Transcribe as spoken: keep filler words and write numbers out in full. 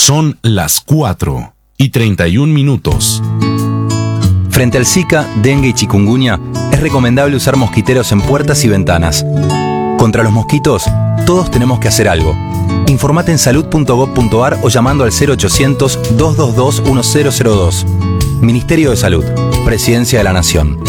Son las cuatro y treinta y un minutos. Frente al Zika, dengue y chikungunya, es recomendable usar mosquiteros en puertas y ventanas. Contra los mosquitos, todos tenemos que hacer algo. Informate en salud punto gob punto ar o llamando al cero ochocientos, dos dos dos, uno cero cero dos. Ministerio de Salud, Presidencia de la Nación.